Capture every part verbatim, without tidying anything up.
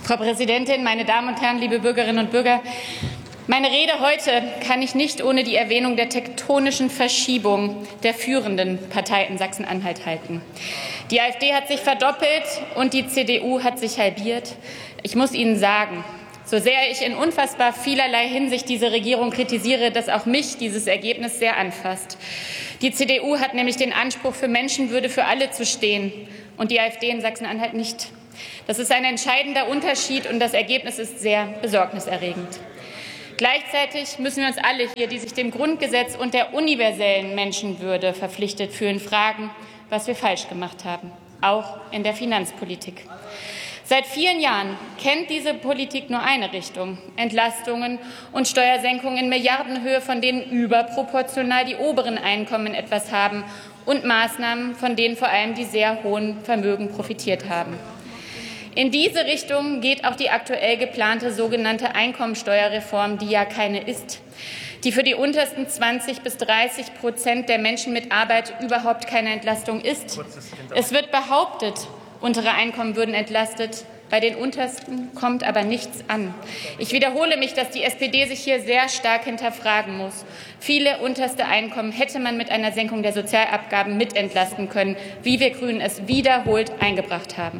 Frau Präsidentin, meine Damen und Herren, liebe Bürgerinnen und Bürger! Meine Rede heute kann ich nicht ohne die Erwähnung der tektonischen Verschiebung der führenden Partei in Sachsen-Anhalt halten. Die AfD hat sich verdoppelt und die C D U hat sich halbiert. Ich muss Ihnen sagen, so sehr ich in unfassbar vielerlei Hinsicht diese Regierung kritisiere, dass auch mich dieses Ergebnis sehr anfasst. Die C D U hat nämlich den Anspruch, für Menschenwürde für alle zu stehen, und die AfD in Sachsen-Anhalt nicht. Das ist ein entscheidender Unterschied, und das Ergebnis ist sehr besorgniserregend. Gleichzeitig müssen wir uns alle hier, die sich dem Grundgesetz und der universellen Menschenwürde verpflichtet fühlen, fragen, was wir falsch gemacht haben, auch in der Finanzpolitik. Seit vielen Jahren kennt diese Politik nur eine Richtung: Entlastungen und Steuersenkungen in Milliardenhöhe, von denen überproportional die oberen Einkommen etwas haben, und Maßnahmen, von denen vor allem die sehr hohen Vermögen profitiert haben. In diese Richtung geht auch die aktuell geplante sogenannte Einkommensteuerreform, die ja keine ist, die für die untersten zwanzig bis dreißig Prozent der Menschen mit Arbeit überhaupt keine Entlastung ist. Es wird behauptet, untere Einkommen würden entlastet. Bei den Untersten kommt aber nichts an. Ich wiederhole mich, dass die S P D sich hier sehr stark hinterfragen muss. Viele unterste Einkommen hätte man mit einer Senkung der Sozialabgaben mitentlasten können, wie wir Grünen es wiederholt eingebracht haben.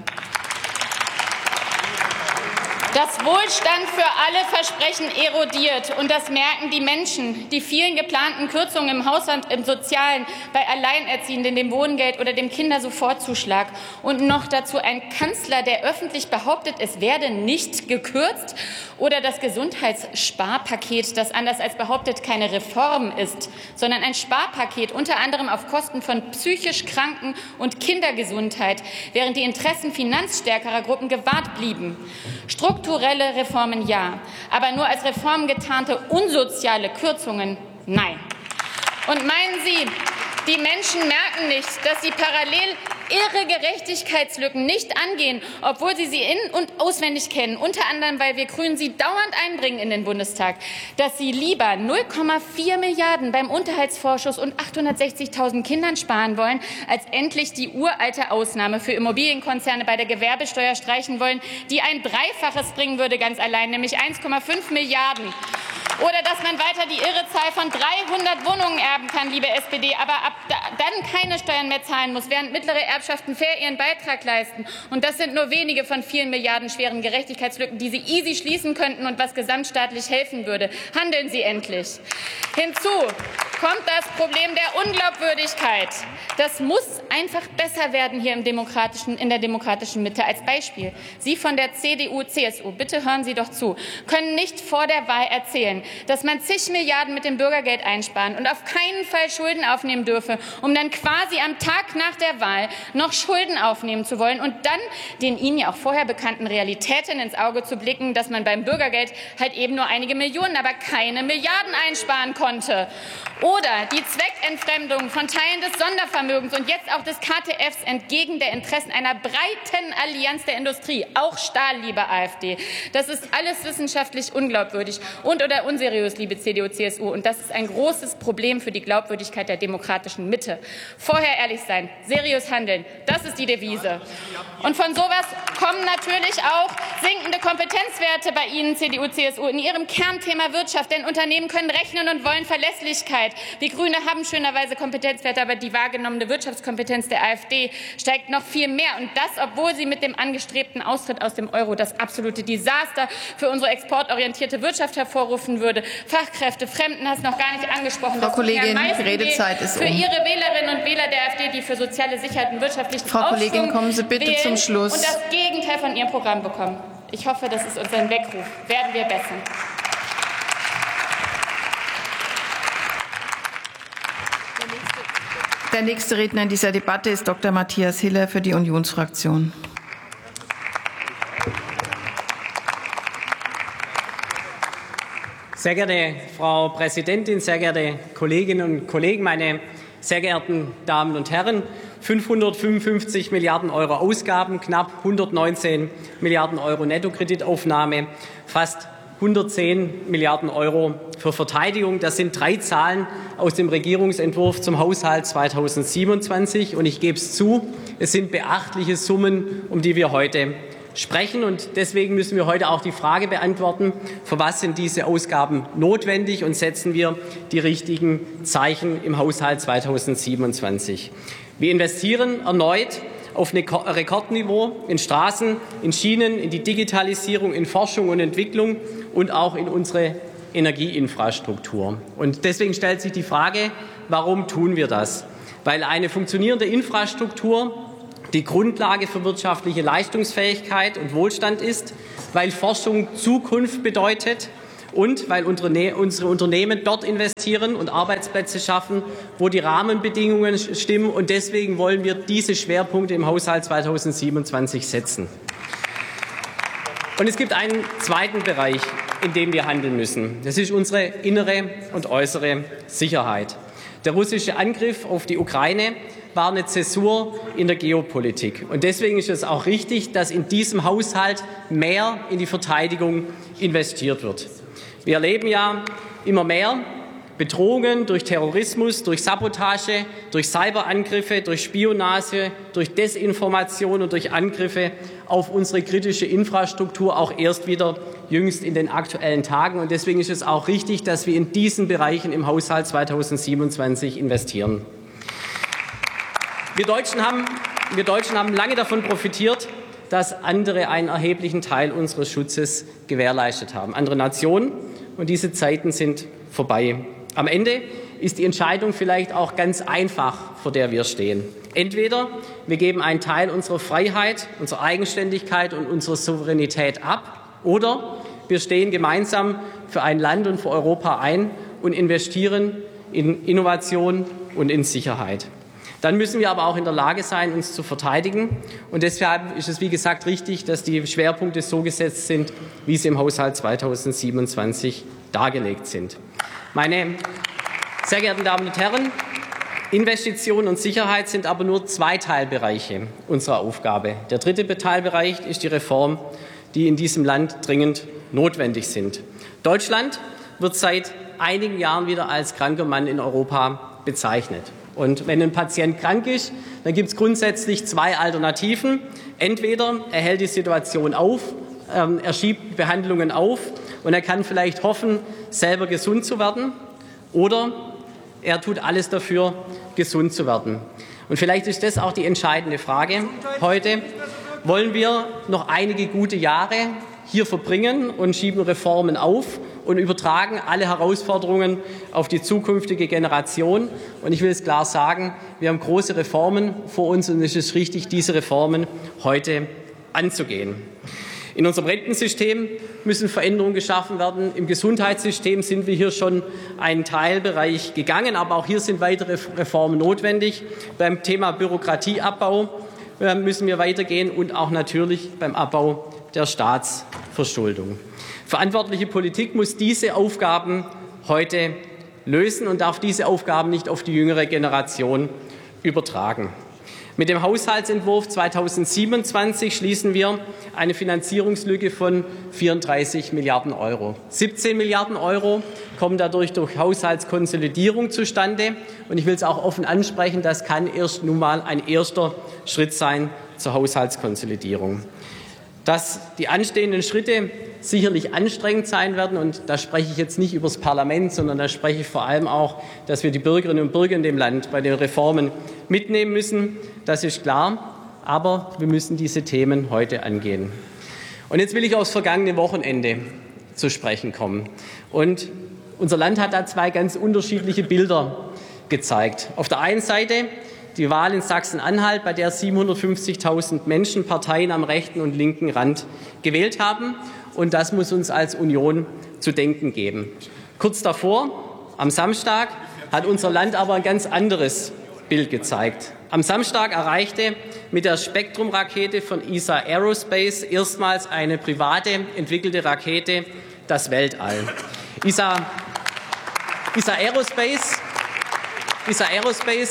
Das Wohlstand für alle Versprechen erodiert, und das merken die Menschen. Die vielen geplanten Kürzungen im Haushalt, im Sozialen, bei Alleinerziehenden, dem Wohngeld oder dem Kindersofortzuschlag. Und noch dazu ein Kanzler, der öffentlich behauptet, es werde nicht gekürzt. Oder das Gesundheitssparpaket, das anders als behauptet keine Reform ist, sondern ein Sparpaket, unter anderem auf Kosten von psychisch Kranken und Kindergesundheit, während die Interessen finanzstärkerer Gruppen gewahrt blieben. Strukturelle Reformen ja, aber nur als Reformen getarnte unsoziale Kürzungen nein. Und meinen Sie, die Menschen merken nicht, dass sie parallel irre Gerechtigkeitslücken nicht angehen, obwohl sie sie in- und auswendig kennen, unter anderem, weil wir Grünen sie dauernd einbringen in den Bundestag, dass sie lieber null Komma vier Milliarden beim Unterhaltsvorschuss und achthundertsechzigtausend Kindern sparen wollen, als endlich die uralte Ausnahme für Immobilienkonzerne bei der Gewerbesteuer streichen wollen, die ein Dreifaches bringen würde ganz allein, nämlich eins Komma fünf Milliarden. Oder dass man weiter die irre Zahl von dreihundert Wohnungen erben kann, liebe S P D, aber ab dann keine Steuern mehr zahlen muss, während mittlere Erbschaften fair ihren Beitrag leisten. Und das sind nur wenige von vielen Milliarden schweren Gerechtigkeitslücken, die Sie easy schließen könnten und was gesamtstaatlich helfen würde. Handeln Sie endlich. Hinzu kommt das Problem der Unglaubwürdigkeit. Das muss einfach besser werden hier im demokratischen, in der demokratischen Mitte. Als Beispiel: Sie von der C D U, C S U, bitte hören Sie doch zu, können nicht vor der Wahl erzählen, dass man zig Milliarden mit dem Bürgergeld einsparen und auf keinen Fall Schulden aufnehmen dürfe, um dann quasi am Tag nach der Wahl noch Schulden aufnehmen zu wollen und dann den Ihnen ja auch vorher bekannten Realitäten ins Auge zu blicken, dass man beim Bürgergeld halt eben nur einige Millionen, aber keine Milliarden einsparen konnte. Oder die Zweckentfremdung von Teilen des Sondervermögens und jetzt auch des K T Fs entgegen der Interessen einer breiten Allianz der Industrie, auch Stahl, liebe AfD. Das ist alles wissenschaftlich unglaubwürdig und oder unseriös, liebe C D U, C S U. Und das ist ein großes Problem für die Glaubwürdigkeit der demokratischen Mitte. Vorher ehrlich sein, seriös handeln, das ist die Devise. Und von sowas kommen natürlich auch sinkende Kompetenzwerte bei Ihnen, C D U, C S U, in Ihrem Kernthema Wirtschaft. Denn Unternehmen können rechnen und wollen Verlässlichkeit. Wir Grüne haben schönerweise Kompetenzwerte, aber die wahrgenommene Wirtschaftskompetenz der AfD steigt noch viel mehr. Und das, obwohl sie mit dem angestrebten Austritt aus dem Euro das absolute Desaster für unsere exportorientierte Wirtschaft hervorrufen würde. Fachkräfte, Fremdenhass noch gar nicht angesprochen. Frau Kollegin, die Redezeit ist um. Für Ihre Wählerinnen und Wähler der AfD, die für soziale Sicherheit und wirtschaftlichen Frau Kollegin, kommen Sie bitte wählen zum Schluss. Und das Gegenteil von Ihrem Programm bekommen. Ich hoffe, das ist uns ein Weckruf. Werden wir besser. Der nächste Redner in dieser Debatte ist Doktor Matthias Hiller für die Unionsfraktion. Sehr geehrte Frau Präsidentin, sehr geehrte Kolleginnen und Kollegen, meine sehr geehrten Damen und Herren! fünfhundertfünfundfünfzig Milliarden Euro Ausgaben, knapp hundertneunzehn Milliarden Euro Nettokreditaufnahme, fast hundertzehn Milliarden Euro für Verteidigung. Das sind drei Zahlen aus dem Regierungsentwurf zum Haushalt zweitausendsiebenundzwanzig. Und ich gebe es zu, es sind beachtliche Summen, um die wir heute sprechen. Und deswegen müssen wir heute auch die Frage beantworten, für was sind diese Ausgaben notwendig und setzen wir die richtigen Zeichen im Haushalt zweitausendsiebenundzwanzig. Wir investieren erneut auf ein Rekordniveau in Straßen, in Schienen, in die Digitalisierung, in Forschung und Entwicklung und auch in unsere Energieinfrastruktur. Und deswegen stellt sich die Frage, warum tun wir das? Weil eine funktionierende Infrastruktur die Grundlage für wirtschaftliche Leistungsfähigkeit und Wohlstand ist, weil Forschung Zukunft bedeutet und weil unsere Unternehmen dort investieren und Arbeitsplätze schaffen, wo die Rahmenbedingungen stimmen. Und deswegen wollen wir diese Schwerpunkte im Haushalt zweitausendsiebenundzwanzig setzen. Und es gibt einen zweiten Bereich, in dem wir handeln müssen. Das ist unsere innere und äußere Sicherheit. Der russische Angriff auf die Ukraine war eine Zäsur in der Geopolitik. Und deswegen ist es auch richtig, dass in diesem Haushalt mehr in die Verteidigung investiert wird. Wir erleben ja immer mehr Bedrohungen durch Terrorismus, durch Sabotage, durch Cyberangriffe, durch Spionage, durch Desinformation und durch Angriffe auf unsere kritische Infrastruktur, auch erst wieder jüngst in den aktuellen Tagen. Und deswegen ist es auch richtig, dass wir in diesen Bereichen im Haushalt zweitausendsiebenundzwanzig investieren. Wir Deutschen haben, wir Deutschen haben lange davon profitiert, dass andere einen erheblichen Teil unseres Schutzes gewährleistet haben. Andere Nationen. Und diese Zeiten sind vorbei. Am Ende ist die Entscheidung vielleicht auch ganz einfach, vor der wir stehen. Entweder wir geben einen Teil unserer Freiheit, unserer Eigenständigkeit und unserer Souveränität ab, oder wir stehen gemeinsam für ein Land und für Europa ein und investieren in Innovation und in Sicherheit. Dann müssen wir aber auch in der Lage sein, uns zu verteidigen. Und deshalb ist es, wie gesagt, richtig, dass die Schwerpunkte so gesetzt sind, wie sie im Haushalt zweitausendsiebenundzwanzig dargelegt sind. Meine sehr geehrten Damen und Herren, Investitionen und Sicherheit sind aber nur zwei Teilbereiche unserer Aufgabe. Der dritte Teilbereich ist die Reform, die in diesem Land dringend notwendig sind. Deutschland wird seit einigen Jahren wieder als kranker Mann in Europa bezeichnet. Und wenn ein Patient krank ist, dann gibt es grundsätzlich zwei Alternativen. Entweder er hält die Situation auf, ähm, er schiebt Behandlungen auf und er kann vielleicht hoffen, selber gesund zu werden, oder er tut alles dafür, gesund zu werden. Und vielleicht ist das auch die entscheidende Frage heute. Wollen wir noch einige gute Jahre hier verbringen und schieben Reformen auf und übertragen alle Herausforderungen auf die zukünftige Generation? Und ich will es klar sagen, wir haben große Reformen vor uns und es ist richtig, diese Reformen heute anzugehen. In unserem Rentensystem müssen Veränderungen geschaffen werden. Im Gesundheitssystem sind wir hier schon einen Teilbereich gegangen, aber auch hier sind weitere Reformen notwendig. Beim Thema Bürokratieabbau müssen wir weitergehen und auch natürlich beim Abbau der Staatsverschuldung. Verantwortliche Politik muss diese Aufgaben heute lösen und darf diese Aufgaben nicht auf die jüngere Generation übertragen. Mit dem Haushaltsentwurf zweitausendsiebenundzwanzig schließen wir eine Finanzierungslücke von vierunddreißig Milliarden Euro. siebzehn Milliarden Euro kommen dadurch durch Haushaltskonsolidierung zustande. Und ich will es auch offen ansprechen, das kann erst nun mal ein erster Schritt sein zur Haushaltskonsolidierung. Dass die anstehenden Schritte sicherlich anstrengend sein werden, und da spreche ich jetzt nicht über das Parlament, sondern da spreche ich vor allem auch, dass wir die Bürgerinnen und Bürger in dem Land bei den Reformen mitnehmen müssen. Das ist klar, aber wir müssen diese Themen heute angehen. Und jetzt will ich aufs vergangene Wochenende zu sprechen kommen. Und unser Land hat da zwei ganz unterschiedliche Bilder gezeigt. Auf der einen Seite die Wahl in Sachsen-Anhalt, bei der siebenhundertfünfzigtausend Menschen Parteien am rechten und linken Rand gewählt haben. Und das muss uns als Union zu denken geben. Kurz davor, am Samstag, hat unser Land aber ein ganz anderes Bild gezeigt. Am Samstag erreichte mit der Spektrum-Rakete von E S A Aerospace erstmals eine private entwickelte Rakete das Weltall. E S A, E S A Aerospace, E S A Aerospace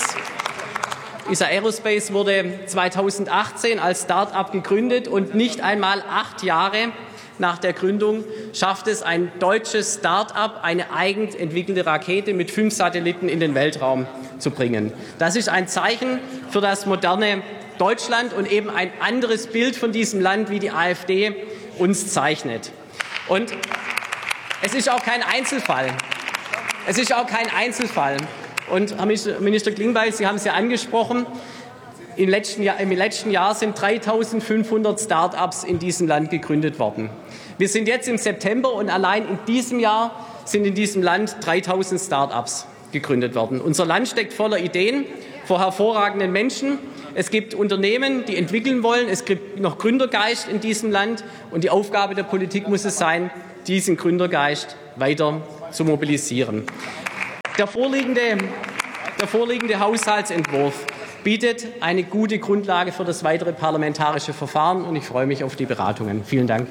E S A Aerospace wurde zweitausendachtzehn als Start-up gegründet und nicht einmal acht Jahre nach der Gründung schafft es ein deutsches Start-up, eine eigen entwickelte Rakete mit fünf Satelliten in den Weltraum zu bringen. Das ist ein Zeichen für das moderne Deutschland und eben ein anderes Bild von diesem Land, wie die AfD uns zeichnet. Und es ist auch kein Einzelfall. Es ist auch kein Einzelfall. Und Herr Minister Klingbeil, Sie haben es ja angesprochen, im letzten Jahr, im letzten Jahr sind dreitausendfünfhundert Start-ups in diesem Land gegründet worden. Wir sind jetzt im September und allein in diesem Jahr sind in diesem Land dreitausend Start-ups gegründet worden. Unser Land steckt voller Ideen vor hervorragenden Menschen. Es gibt Unternehmen, die entwickeln wollen. Es gibt noch Gründergeist in diesem Land. Und die Aufgabe der Politik muss es sein, diesen Gründergeist weiter zu mobilisieren. Der vorliegende, der vorliegende Haushaltsentwurf bietet eine gute Grundlage für das weitere parlamentarische Verfahren. Und ich freue mich auf die Beratungen. Vielen Dank.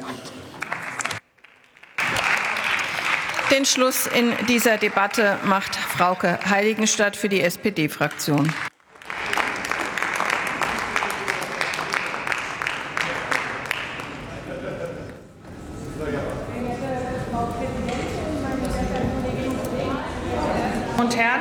Den Schluss in dieser Debatte macht Frauke Heiligenstadt für die S P D-Fraktion. Und Herren,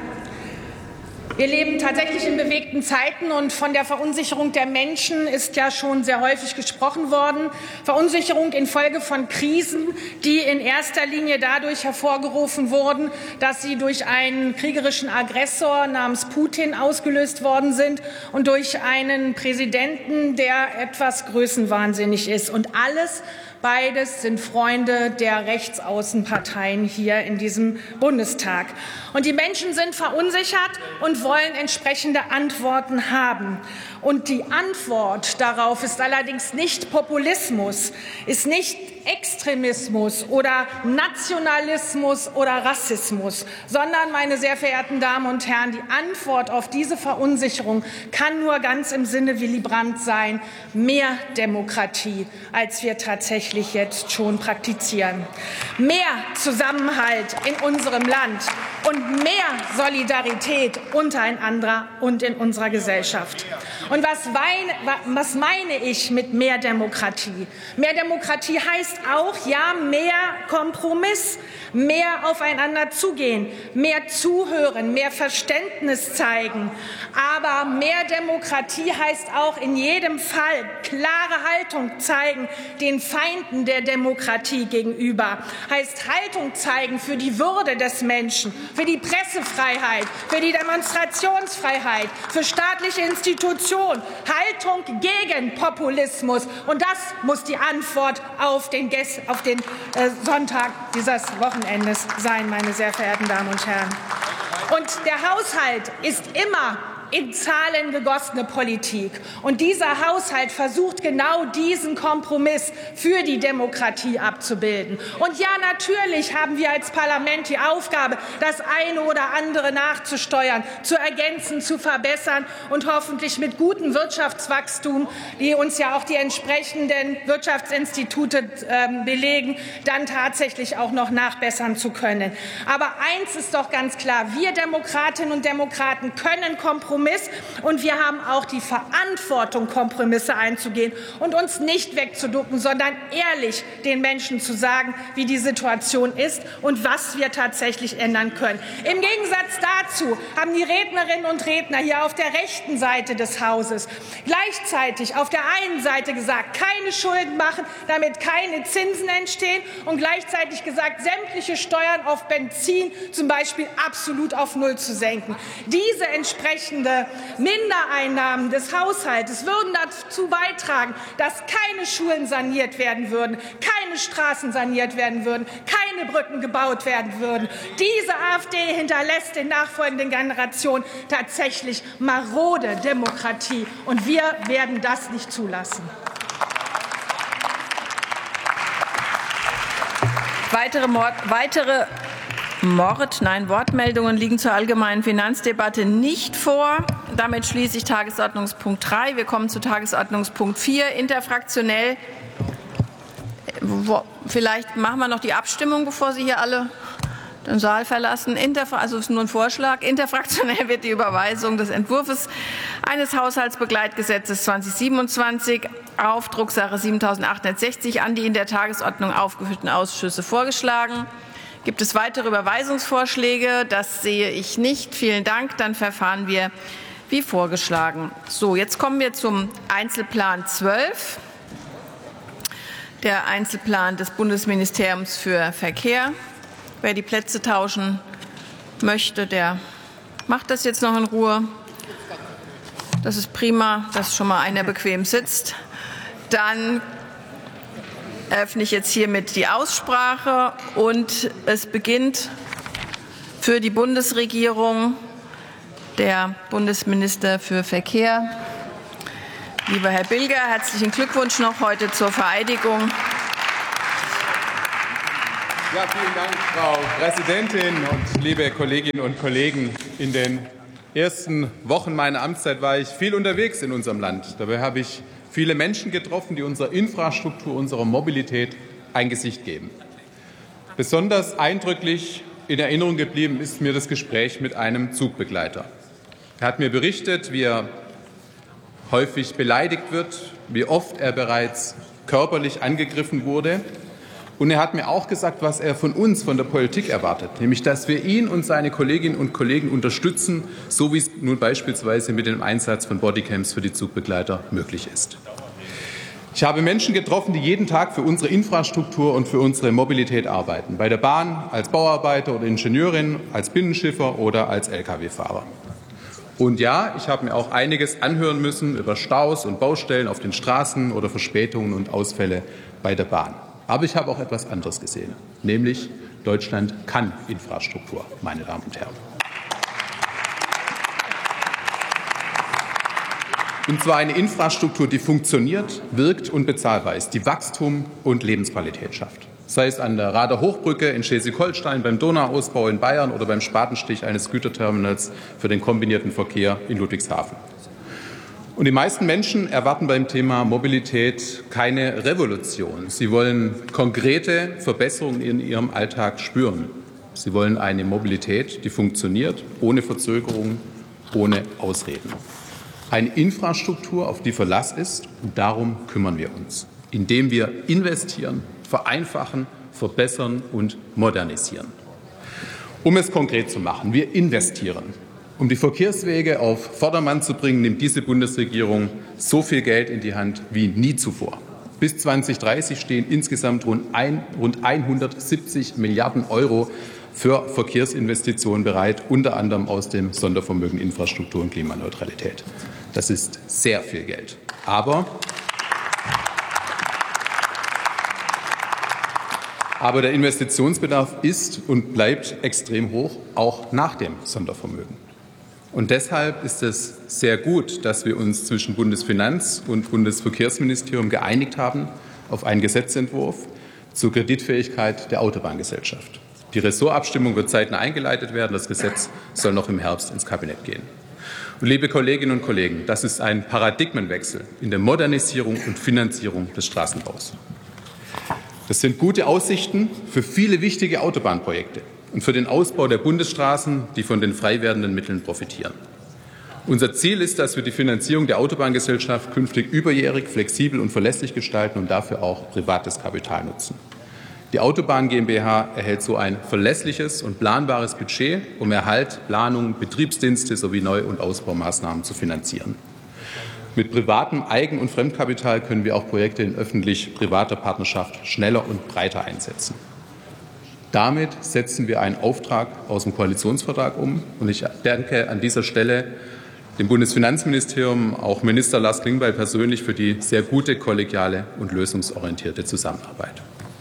wir leben tatsächlich in bewegten Zeiten, und von der Verunsicherung der Menschen ist ja schon sehr häufig gesprochen worden. Verunsicherung infolge von Krisen, die in erster Linie dadurch hervorgerufen wurden, dass sie durch einen kriegerischen Aggressor namens Putin ausgelöst worden sind und durch einen Präsidenten, der etwas größenwahnsinnig ist. Und alles Beides sind Freunde der Rechtsaußenparteien hier in diesem Bundestag. Und die Menschen sind verunsichert und wollen entsprechende Antworten haben. Und die Antwort darauf ist allerdings nicht Populismus, ist nicht Extremismus oder Nationalismus oder Rassismus, sondern, meine sehr verehrten Damen und Herren, die Antwort auf diese Verunsicherung kann nur ganz im Sinne Willy Brandt sein: mehr Demokratie, als wir tatsächlich jetzt schon praktizieren, mehr Zusammenhalt in unserem Land und mehr Solidarität untereinander und in unserer Gesellschaft. Und was, weine, was meine ich mit mehr Demokratie? Mehr Demokratie heißt auch, ja, mehr Kompromiss, mehr aufeinander zugehen, mehr zuhören, mehr Verständnis zeigen. Aber mehr Demokratie heißt auch in jedem Fall klare Haltung zeigen den Feinden der Demokratie gegenüber. Heißt Haltung zeigen für die Würde des Menschen, für die Pressefreiheit, für die Demonstrationsfreiheit, für staatliche Institutionen. Haltung gegen Populismus. Und das muss die Antwort auf den, auf den äh, Sonntag dieses Wochenendes sein, meine sehr verehrten Damen und Herren. Und der Haushalt ist immer in Zahlen gegossene Politik. Und dieser Haushalt versucht genau diesen Kompromiss für die Demokratie abzubilden. Und ja, natürlich haben wir als Parlament die Aufgabe, das eine oder andere nachzusteuern, zu ergänzen, zu verbessern und hoffentlich mit gutem Wirtschaftswachstum, die uns ja auch die entsprechenden Wirtschaftsinstitute äh, belegen, dann tatsächlich auch noch nachbessern zu können. Aber eins ist doch ganz klar: Wir Demokratinnen und Demokraten können Kompromisse, und wir haben auch die Verantwortung, Kompromisse einzugehen und uns nicht wegzuducken, sondern ehrlich den Menschen zu sagen, wie die Situation ist und was wir tatsächlich ändern können. Im Gegensatz dazu haben die Rednerinnen und Redner hier auf der rechten Seite des Hauses gleichzeitig auf der einen Seite gesagt, keine Schulden machen, damit keine Zinsen entstehen, und gleichzeitig gesagt, sämtliche Steuern auf Benzin zum Beispiel absolut auf Null zu senken. Diese entsprechende Mindereinnahmen des Haushaltes würden dazu beitragen, dass keine Schulen saniert werden würden, keine Straßen saniert werden würden, keine Brücken gebaut werden würden. Diese AfD hinterlässt den nachfolgenden Generationen tatsächlich marode Demokratie, und wir werden das nicht zulassen. Weitere, Mord, weitere Mord, nein, Wortmeldungen liegen zur allgemeinen Finanzdebatte nicht vor. Damit schließe ich Tagesordnungspunkt drei. Wir kommen zu Tagesordnungspunkt vier, interfraktionell. Vielleicht machen wir noch die Abstimmung, bevor Sie hier alle den Saal verlassen. Interfra also ist nur ein Vorschlag. Interfraktionell wird die Überweisung des Entwurfs eines Haushaltsbegleitgesetzes zweitausendsiebenundzwanzig auf Drucksache siebentausendachthundertsechzig an die in der Tagesordnung aufgeführten Ausschüsse vorgeschlagen. Gibt es weitere Überweisungsvorschläge? Das sehe ich nicht. Vielen Dank. Dann verfahren wir wie vorgeschlagen. So, jetzt kommen wir zum Einzelplan zwölf. Der Einzelplan des Bundesministeriums für Verkehr. Wer die Plätze tauschen möchte, der macht das jetzt noch in Ruhe. Das ist prima, dass schon mal einer bequem sitzt. Dann eröffne ich jetzt hiermit die Aussprache und es beginnt für die Bundesregierung der Bundesminister für Verkehr. Lieber Herr Bilger, herzlichen Glückwunsch noch heute zur Vereidigung. Ja, vielen Dank, Frau Präsidentin und liebe Kolleginnen und Kollegen. In den ersten Wochen meiner Amtszeit war ich viel unterwegs in unserem Land. Dabei habe ich viele Menschen getroffen, die unserer Infrastruktur, unserer Mobilität ein Gesicht geben. Besonders eindrücklich in Erinnerung geblieben ist mir das Gespräch mit einem Zugbegleiter. Er hat mir berichtet, wie er häufig beleidigt wird, wie oft er bereits körperlich angegriffen wurde. Und er hat mir auch gesagt, was er von uns, von der Politik erwartet, nämlich, dass wir ihn und seine Kolleginnen und Kollegen unterstützen, so wie es nun beispielsweise mit dem Einsatz von Bodycams für die Zugbegleiter möglich ist. Ich habe Menschen getroffen, die jeden Tag für unsere Infrastruktur und für unsere Mobilität arbeiten, bei der Bahn, als Bauarbeiter oder Ingenieurin, als Binnenschiffer oder als L K W-Fahrer. Und ja, ich habe mir auch einiges anhören müssen über Staus und Baustellen auf den Straßen oder Verspätungen und Ausfälle bei der Bahn. Aber ich habe auch etwas anderes gesehen, nämlich Deutschland kann Infrastruktur, meine Damen und Herren. Und zwar eine Infrastruktur, die funktioniert, wirkt und bezahlbar ist, die Wachstum und Lebensqualität schafft. Sei es an der Rader Hochbrücke in Schleswig-Holstein, beim Donauausbau in Bayern oder beim Spatenstich eines Güterterminals für den kombinierten Verkehr in Ludwigshafen. Und die meisten Menschen erwarten beim Thema Mobilität keine Revolution. Sie wollen konkrete Verbesserungen in ihrem Alltag spüren. Sie wollen eine Mobilität, die funktioniert, ohne Verzögerung, ohne Ausreden. Eine Infrastruktur, auf die Verlass ist, und darum kümmern wir uns, indem wir investieren, vereinfachen, verbessern und modernisieren. Um es konkret zu machen, wir investieren. Um die Verkehrswege auf Vordermann zu bringen, nimmt diese Bundesregierung so viel Geld in die Hand wie nie zuvor. Bis zweitausenddreißig stehen insgesamt rund hundertsiebzig Milliarden Euro für Verkehrsinvestitionen bereit, unter anderem aus dem Sondervermögen Infrastruktur und Klimaneutralität. Das ist sehr viel Geld. Aber Aber der Investitionsbedarf ist und bleibt extrem hoch, auch nach dem Sondervermögen. Und deshalb ist es sehr gut, dass wir uns zwischen Bundesfinanz- und Bundesverkehrsministerium geeinigt haben auf einen Gesetzentwurf zur Kreditfähigkeit der Autobahngesellschaft. Die Ressortabstimmung wird zeitnah eingeleitet werden. Das Gesetz soll noch im Herbst ins Kabinett gehen. Und liebe Kolleginnen und Kollegen, das ist ein Paradigmenwechsel in der Modernisierung und Finanzierung des Straßenbaus. Das sind gute Aussichten für viele wichtige Autobahnprojekte und für den Ausbau der Bundesstraßen, die von den frei werdenden Mitteln profitieren. Unser Ziel ist, dass wir die Finanzierung der Autobahngesellschaft künftig überjährig, flexibel und verlässlich gestalten und dafür auch privates Kapital nutzen. Die Autobahn GmbH erhält so ein verlässliches und planbares Budget, um Erhalt, Planung, Betriebsdienste sowie Neu- und Ausbaumaßnahmen zu finanzieren. Mit privatem Eigen- und Fremdkapital können wir auch Projekte in öffentlich-privater Partnerschaft schneller und breiter einsetzen. Damit setzen wir einen Auftrag aus dem Koalitionsvertrag um. Und ich danke an dieser Stelle dem Bundesfinanzministerium, auch Minister Lars Klingbeil persönlich, für die sehr gute, kollegiale und lösungsorientierte Zusammenarbeit.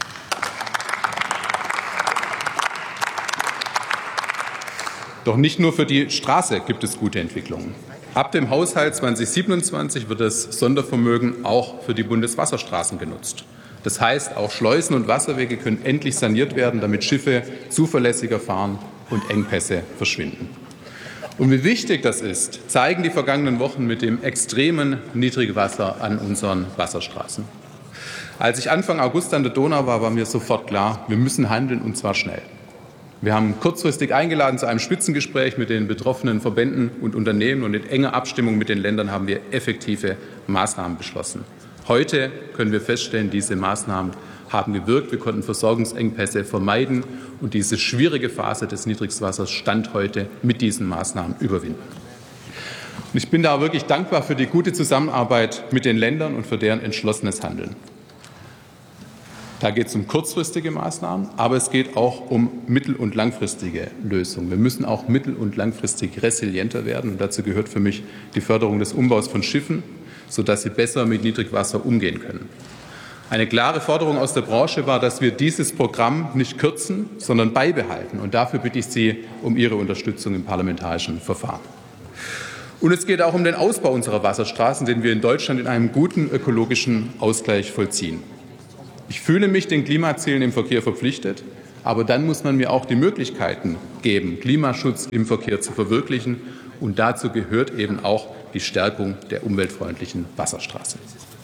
Doch nicht nur für die Straße gibt es gute Entwicklungen. Ab dem Haushalt zweitausendsiebenundzwanzig wird das Sondervermögen auch für die Bundeswasserstraßen genutzt. Das heißt, auch Schleusen und Wasserwege können endlich saniert werden, damit Schiffe zuverlässiger fahren und Engpässe verschwinden. Und wie wichtig das ist, zeigen die vergangenen Wochen mit dem extremen Niedrigwasser an unseren Wasserstraßen. Als ich Anfang August an der Donau war, war mir sofort klar, wir müssen handeln, und zwar schnell. Wir haben kurzfristig eingeladen zu einem Spitzengespräch mit den betroffenen Verbänden und Unternehmen, und in enger Abstimmung mit den Ländern haben wir effektive Maßnahmen beschlossen. Heute können wir feststellen, diese Maßnahmen haben gewirkt. Wir konnten Versorgungsengpässe vermeiden und diese schwierige Phase des Niedrigwassers Stand heute mit diesen Maßnahmen überwinden. Ich bin da wirklich dankbar für die gute Zusammenarbeit mit den Ländern und für deren entschlossenes Handeln. Da geht es um kurzfristige Maßnahmen, aber es geht auch um mittel- und langfristige Lösungen. Wir müssen auch mittel- und langfristig resilienter werden. Und dazu gehört für mich die Förderung des Umbaus von Schiffen, sodass sie besser mit Niedrigwasser umgehen können. Eine klare Forderung aus der Branche war, dass wir dieses Programm nicht kürzen, sondern beibehalten. Und dafür bitte ich Sie um Ihre Unterstützung im parlamentarischen Verfahren. Und es geht auch um den Ausbau unserer Wasserstraßen, den wir in Deutschland in einem guten ökologischen Ausgleich vollziehen. Ich fühle mich den Klimazielen im Verkehr verpflichtet, aber dann muss man mir auch die Möglichkeiten geben, Klimaschutz im Verkehr zu verwirklichen. Und dazu gehört eben auch die Stärkung der umweltfreundlichen Wasserstraße.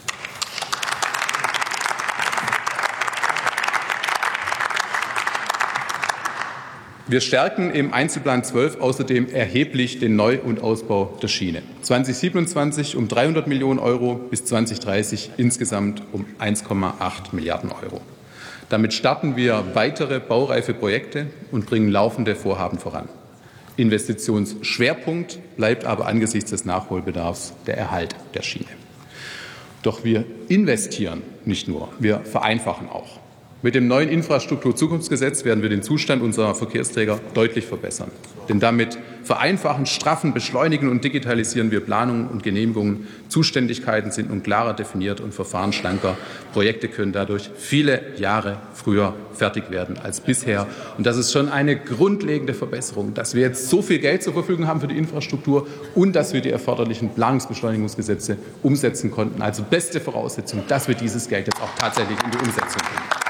Wir stärken im Einzelplan zwölf außerdem erheblich den Neu- und Ausbau der Schiene. zweitausendsiebenundzwanzig um dreihundert Millionen Euro, bis zweitausenddreißig insgesamt um eins Komma acht Milliarden Euro. Damit starten wir weitere baureife Projekte und bringen laufende Vorhaben voran. Investitionsschwerpunkt bleibt aber angesichts des Nachholbedarfs der Erhalt der Schiene. Doch wir investieren nicht nur, wir vereinfachen auch. Mit dem neuen Infrastrukturzukunftsgesetz werden wir den Zustand unserer Verkehrsträger deutlich verbessern. Denn damit vereinfachen, straffen, beschleunigen und digitalisieren wir Planungen und Genehmigungen. Zuständigkeiten sind nun klarer definiert und Verfahren schlanker. Projekte können dadurch viele Jahre früher fertig werden als bisher. Und das ist schon eine grundlegende Verbesserung, dass wir jetzt so viel Geld zur Verfügung haben für die Infrastruktur und dass wir die erforderlichen Planungsbeschleunigungsgesetze umsetzen konnten. Also beste Voraussetzung, dass wir dieses Geld jetzt auch tatsächlich in die Umsetzung bringen.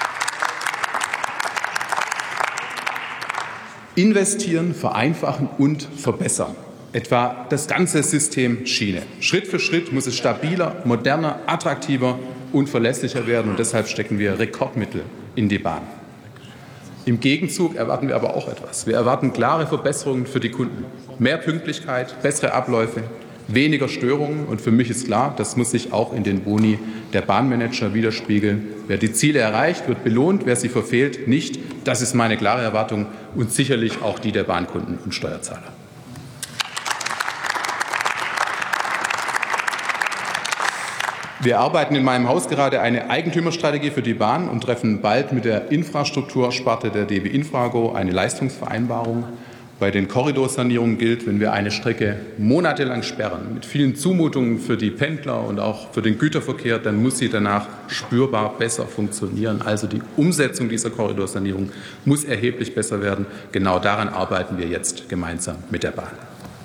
Investieren, vereinfachen und verbessern. Etwa das ganze System Schiene. Schritt für Schritt muss es stabiler, moderner, attraktiver und verlässlicher werden. Und deshalb stecken wir Rekordmittel in die Bahn. Im Gegenzug erwarten wir aber auch etwas. Wir erwarten klare Verbesserungen für die Kunden. Mehr Pünktlichkeit, bessere Abläufe, weniger Störungen. Und für mich ist klar, das muss sich auch in den Boni der Bahnmanager widerspiegeln. Wer die Ziele erreicht, wird belohnt. Wer sie verfehlt, nicht. Das ist meine klare Erwartung und sicherlich auch die der Bahnkunden und Steuerzahler. Wir arbeiten in meinem Haus gerade eine Eigentümerstrategie für die Bahn und treffen bald mit der Infrastruktursparte der D B Infrago eine Leistungsvereinbarung. Bei den Korridorsanierungen gilt, wenn wir eine Strecke monatelang sperren, mit vielen Zumutungen für die Pendler und auch für den Güterverkehr, dann muss sie danach spürbar besser funktionieren. Also die Umsetzung dieser Korridorsanierung muss erheblich besser werden. Genau daran arbeiten wir jetzt gemeinsam mit der Bahn.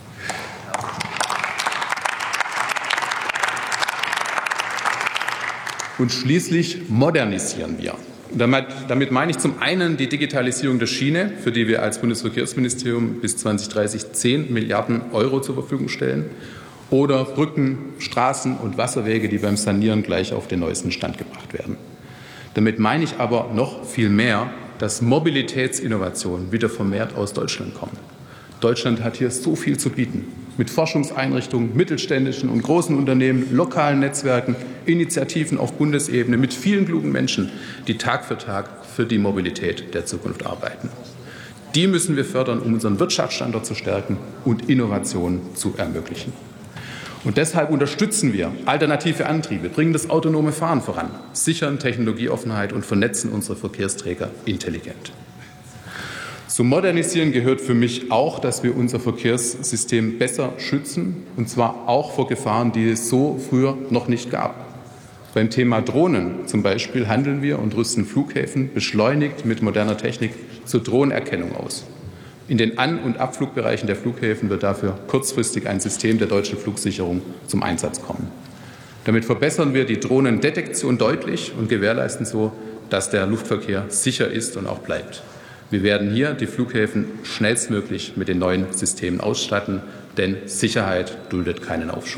Und schließlich modernisieren wir. Damit, damit meine ich zum einen die Digitalisierung der Schiene, für die wir als Bundesverkehrsministerium bis zweitausenddreißig zehn Milliarden Euro zur Verfügung stellen, oder Brücken, Straßen und Wasserwege, die beim Sanieren gleich auf den neuesten Stand gebracht werden. Damit meine ich aber noch viel mehr, dass Mobilitätsinnovationen wieder vermehrt aus Deutschland kommen. Deutschland hat hier so viel zu bieten. Mit Forschungseinrichtungen, mittelständischen und großen Unternehmen, lokalen Netzwerken, Initiativen auf Bundesebene, mit vielen klugen Menschen, die Tag für Tag für die Mobilität der Zukunft arbeiten. Die müssen wir fördern, um unseren Wirtschaftsstandort zu stärken und Innovationen zu ermöglichen. Und deshalb unterstützen wir alternative Antriebe, bringen das autonome Fahren voran, sichern Technologieoffenheit und vernetzen unsere Verkehrsträger intelligent. Zum Modernisieren gehört für mich auch, dass wir unser Verkehrssystem besser schützen, und zwar auch vor Gefahren, die es so früher noch nicht gab. Beim Thema Drohnen zum Beispiel handeln wir und rüsten Flughäfen beschleunigt mit moderner Technik zur Drohnenerkennung aus. In den An- und Abflugbereichen der Flughäfen wird dafür kurzfristig ein System der deutschen Flugsicherung zum Einsatz kommen. Damit verbessern wir die Drohnendetektion deutlich und gewährleisten so, dass der Luftverkehr sicher ist und auch bleibt. Wir werden hier die Flughäfen schnellstmöglich mit den neuen Systemen ausstatten, denn Sicherheit duldet keinen Aufschub.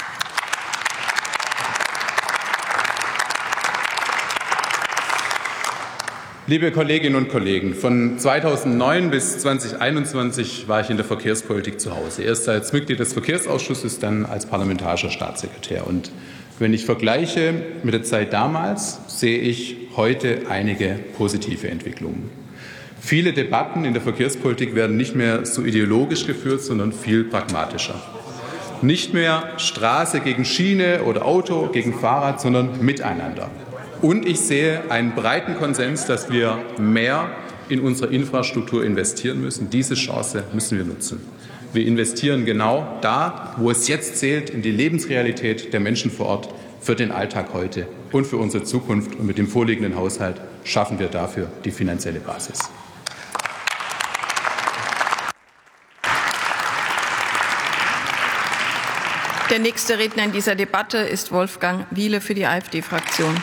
Liebe Kolleginnen und Kollegen, von zweitausendneun bis zweitausendeinundzwanzig war ich in der Verkehrspolitik zu Hause. Erst als Mitglied des Verkehrsausschusses, dann als parlamentarischer Staatssekretär. Und wenn ich vergleiche mit der Zeit damals, sehe ich heute einige positive Entwicklungen. Viele Debatten in der Verkehrspolitik werden nicht mehr so ideologisch geführt, sondern viel pragmatischer. Nicht mehr Straße gegen Schiene oder Auto gegen Fahrrad, sondern miteinander. Und ich sehe einen breiten Konsens, dass wir mehr in unsere Infrastruktur investieren müssen. Diese Chance müssen wir nutzen. Wir investieren genau da, wo es jetzt zählt, in die Lebensrealität der Menschen vor Ort, für den Alltag heute und für unsere Zukunft. Und mit dem vorliegenden Haushalt schaffen wir dafür die finanzielle Basis. Der nächste Redner in dieser Debatte ist Wolfgang Wiele für die AfD-Fraktion.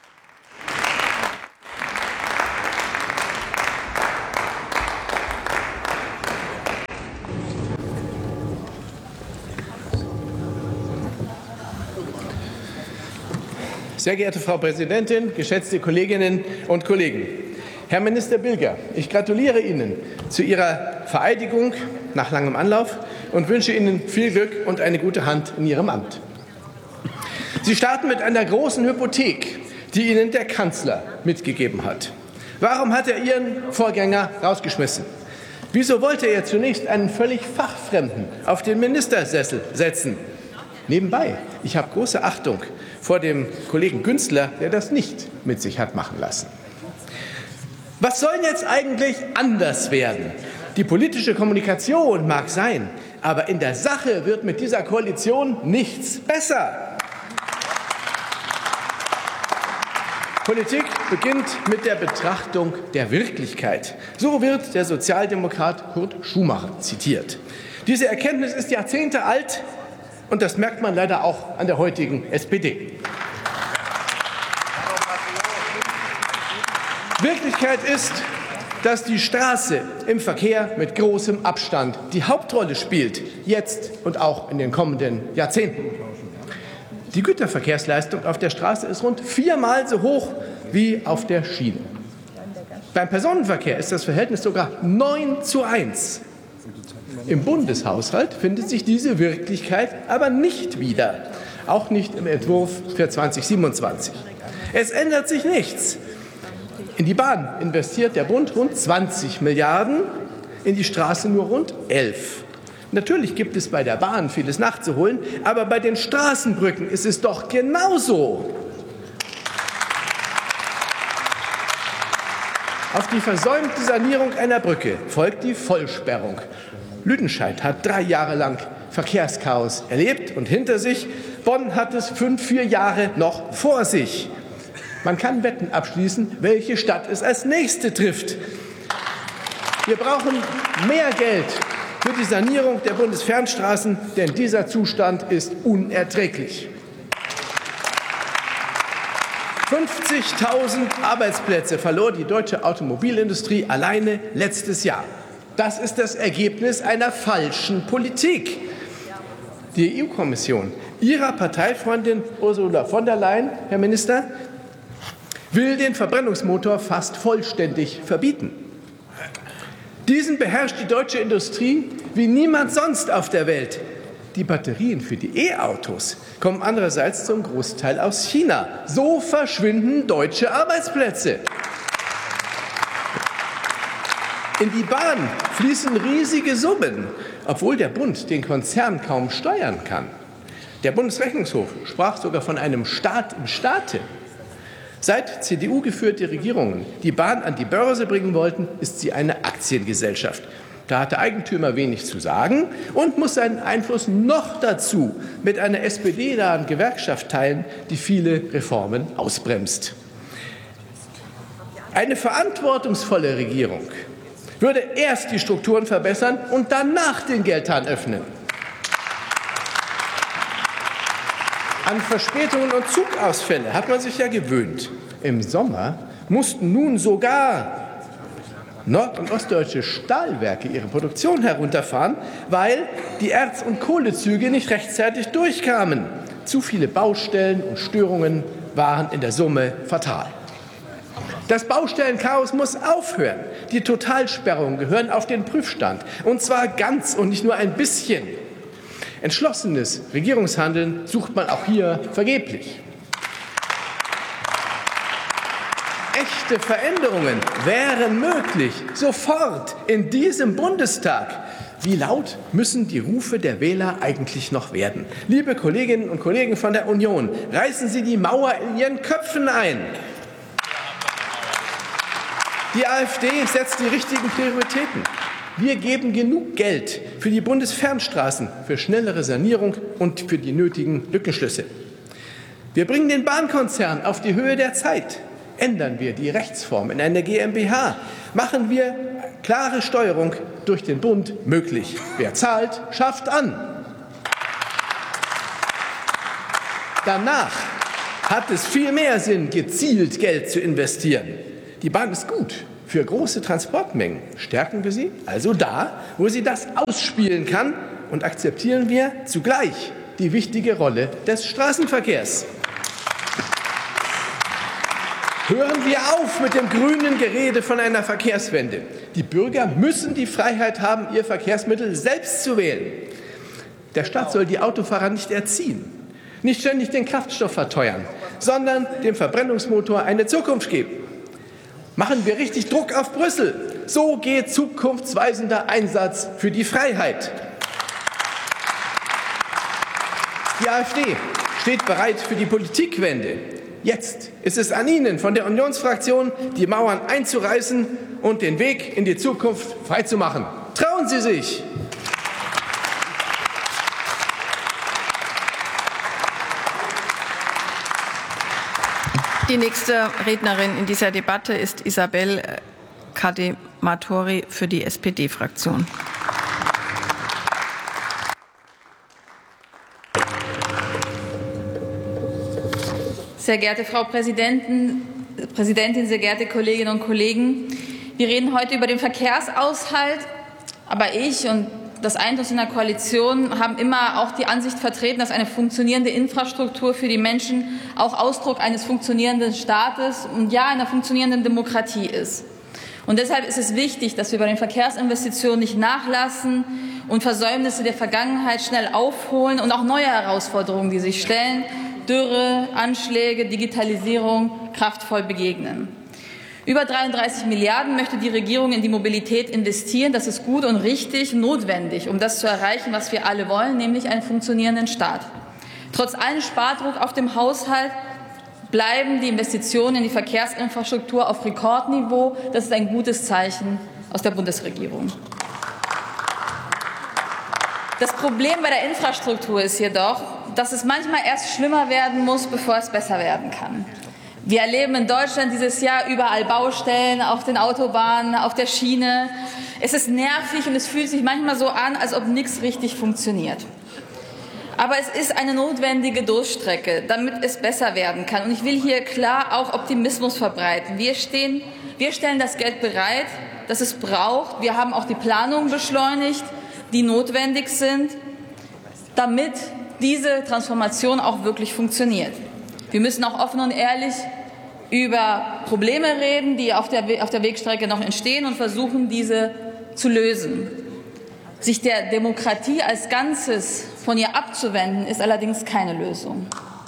Sehr geehrte Frau Präsidentin, geschätzte Kolleginnen und Kollegen! Herr Minister Bilger, ich gratuliere Ihnen zu Ihrer Vereidigung nach langem Anlauf und wünsche Ihnen viel Glück und eine gute Hand in Ihrem Amt. Sie starten mit einer großen Hypothek, die Ihnen der Kanzler mitgegeben hat. Warum hat er Ihren Vorgänger rausgeschmissen? Wieso wollte er zunächst einen völlig Fachfremden auf den Ministersessel setzen? Nebenbei, ich habe große Achtung vor dem Kollegen Günzler, der das nicht mit sich hat machen lassen. Was soll jetzt eigentlich anders werden? Die politische Kommunikation mag sein, aber in der Sache wird mit dieser Koalition nichts besser. Politik beginnt mit der Betrachtung der Wirklichkeit. So wird der Sozialdemokrat Kurt Schumacher zitiert. Diese Erkenntnis ist Jahrzehnte alt, und das merkt man leider auch an der heutigen S P D. Wirklichkeit ist, dass die Straße im Verkehr mit großem Abstand die Hauptrolle spielt, jetzt und auch in den kommenden Jahrzehnten. Die Güterverkehrsleistung auf der Straße ist rund viermal so hoch wie auf der Schiene. Beim Personenverkehr ist das Verhältnis sogar neun zu eins. Im Bundeshaushalt findet sich diese Wirklichkeit aber nicht wieder, auch nicht im Entwurf für zweitausendsiebenundzwanzig. Es ändert sich nichts. In die Bahn investiert der Bund rund zwanzig Milliarden, in die Straße nur rund elf. Natürlich gibt es bei der Bahn vieles nachzuholen, aber bei den Straßenbrücken ist es doch genauso. Auf die versäumte Sanierung einer Brücke folgt die Vollsperrung. Lüdenscheid hat drei Jahre lang Verkehrschaos erlebt und hinter sich. Bonn hat es fünf, vier Jahre noch vor sich. Man kann Wetten abschließen, welche Stadt es als nächste trifft. Wir brauchen mehr Geld für die Sanierung der Bundesfernstraßen, denn dieser Zustand ist unerträglich. fünfzigtausend Arbeitsplätze verlor die deutsche Automobilindustrie alleine letztes Jahr. Das ist das Ergebnis einer falschen Politik. Die E U-Kommission, Ihrer Parteifreundin Ursula von der Leyen, Herr Minister, will den Verbrennungsmotor fast vollständig verbieten. Diesen beherrscht die deutsche Industrie wie niemand sonst auf der Welt. Die Batterien für die E-Autos kommen andererseits zum Großteil aus China. So verschwinden deutsche Arbeitsplätze. In die Bahn fließen riesige Summen, obwohl der Bund den Konzern kaum steuern kann. Der Bundesrechnungshof sprach sogar von einem Staat im Staate. Seit C D U-geführte Regierungen die Bahn an die Börse bringen wollten, ist sie eine Aktiengesellschaft. Da hat der Eigentümer wenig zu sagen und muss seinen Einfluss noch dazu mit einer S P D-nahen Gewerkschaft teilen, die viele Reformen ausbremst. Eine verantwortungsvolle Regierung würde erst die Strukturen verbessern und danach den Geldhahn öffnen. An Verspätungen und Zugausfälle hat man sich ja gewöhnt. Im Sommer mussten nun sogar nord- und ostdeutsche Stahlwerke ihre Produktion herunterfahren, weil die Erz- und Kohlezüge nicht rechtzeitig durchkamen. Zu viele Baustellen und Störungen waren in der Summe fatal. Das Baustellenchaos muss aufhören. Die Totalsperrungen gehören auf den Prüfstand, und zwar ganz und nicht nur ein bisschen. Entschlossenes Regierungshandeln sucht man auch hier vergeblich. Echte Veränderungen wären möglich, sofort in diesem Bundestag, Wie laut müssen die Rufe der Wähler eigentlich noch werden? Liebe Kolleginnen und Kollegen von der Union, reißen Sie die Mauer in Ihren Köpfen ein. Die AfD setzt die richtigen Prioritäten. Wir geben genug Geld für die Bundesfernstraßen, für schnellere Sanierung und für die nötigen Lückenschlüsse. Wir bringen den Bahnkonzern auf die Höhe der Zeit. Ändern wir die Rechtsform in eine GmbH. Machen wir klare Steuerung durch den Bund möglich. Wer zahlt, schafft an. Danach hat es viel mehr Sinn, gezielt Geld zu investieren. Die Bahn ist gut für große Transportmengen. Stärken wir sie also da, wo sie das ausspielen kann, und akzeptieren wir zugleich die wichtige Rolle des Straßenverkehrs. Hören wir auf mit dem grünen Gerede von einer Verkehrswende. Die Bürger müssen die Freiheit haben, ihr Verkehrsmittel selbst zu wählen. Der Staat soll die Autofahrer nicht erziehen, nicht ständig den Kraftstoff verteuern, sondern dem Verbrennungsmotor eine Zukunft geben. Machen wir richtig Druck auf Brüssel. So geht zukunftsweisender Einsatz für die Freiheit. Die AfD steht bereit für die Politikwende. Jetzt ist es an Ihnen von der Unionsfraktion, die Mauern einzureißen und den Weg in die Zukunft freizumachen. Trauen Sie sich! Die nächste Rednerin in dieser Debatte ist Isabel Cadematori für die S P D-Fraktion. Sehr geehrte Frau Präsidentin, Präsidentin, sehr geehrte Kolleginnen und Kollegen! Wir reden heute über den Verkehrshaushalt, aber ich und das Einfluss in der Koalition haben immer auch die Ansicht vertreten, dass eine funktionierende Infrastruktur für die Menschen auch Ausdruck eines funktionierenden Staates und ja einer funktionierenden Demokratie ist. Und deshalb ist es wichtig, dass wir bei den Verkehrsinvestitionen nicht nachlassen und Versäumnisse der Vergangenheit schnell aufholen und auch neue Herausforderungen, die sich stellen, Dürre, Anschläge, Digitalisierung, kraftvoll begegnen. Über dreiunddreißig Milliarden möchte die Regierung in die Mobilität investieren. Das ist gut und richtig, notwendig, um das zu erreichen, was wir alle wollen, nämlich einen funktionierenden Staat. Trotz allem Spardruck auf dem Haushalt bleiben die Investitionen in die Verkehrsinfrastruktur auf Rekordniveau. Das ist ein gutes Zeichen aus der Bundesregierung. Das Problem bei der Infrastruktur ist jedoch, dass es manchmal erst schlimmer werden muss, bevor es besser werden kann. Wir erleben in Deutschland dieses Jahr überall Baustellen, auf den Autobahnen, auf der Schiene. Es ist nervig und es fühlt sich manchmal so an, als ob nichts richtig funktioniert. Aber es ist eine notwendige Durchstrecke, damit es besser werden kann. Und ich will hier klar auch Optimismus verbreiten. Wir, stehen, wir stellen das Geld bereit, das es braucht. Wir haben auch die Planungen beschleunigt, die notwendig sind, damit diese Transformation auch wirklich funktioniert. Wir müssen auch offen und ehrlich über Probleme reden, die auf der, auf der Wegstrecke noch entstehen, und versuchen, diese zu lösen. Sich der Demokratie als Ganzes von ihr abzuwenden, ist allerdings keine Lösung.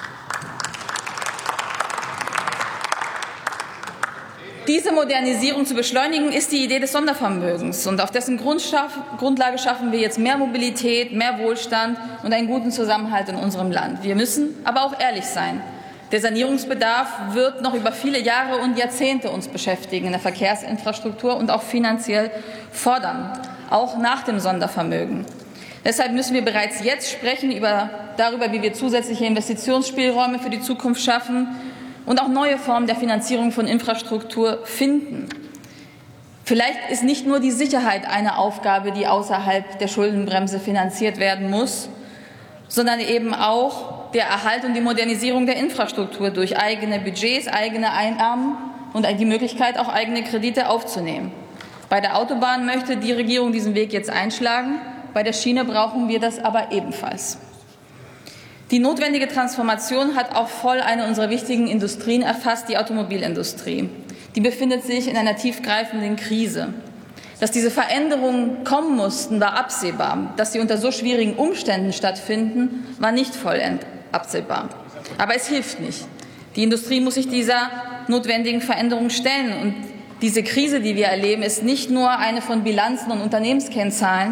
Diese Modernisierung zu beschleunigen, ist die Idee des Sondervermögens. Und auf dessen Grundlage schaffen wir jetzt mehr Mobilität, mehr Wohlstand und einen guten Zusammenhalt in unserem Land. Wir müssen aber auch ehrlich sein. Der Sanierungsbedarf wird noch über viele Jahre und Jahrzehnte uns beschäftigen in der Verkehrsinfrastruktur und auch finanziell fordern, auch nach dem Sondervermögen. Deshalb müssen wir bereits jetzt sprechen über, darüber, wie wir zusätzliche Investitionsspielräume für die Zukunft schaffen und auch neue Formen der Finanzierung von Infrastruktur finden. Vielleicht ist nicht nur die Sicherheit eine Aufgabe, die außerhalb der Schuldenbremse finanziert werden muss, sondern eben auch der Erhalt und die Modernisierung der Infrastruktur durch eigene Budgets, eigene Einnahmen und die Möglichkeit, auch eigene Kredite aufzunehmen. Bei der Autobahn möchte die Regierung diesen Weg jetzt einschlagen. Bei der Schiene brauchen wir das aber ebenfalls. Die notwendige Transformation hat auch voll eine unserer wichtigen Industrien erfasst, die Automobilindustrie. Die befindet sich in einer tiefgreifenden Krise. Dass diese Veränderungen kommen mussten, war absehbar. Dass sie unter so schwierigen Umständen stattfinden, war nicht vollends absehbar. Aber es hilft nicht. Die Industrie muss sich dieser notwendigen Veränderung stellen. Und diese Krise, die wir erleben, ist nicht nur eine von Bilanzen und Unternehmenskennzahlen.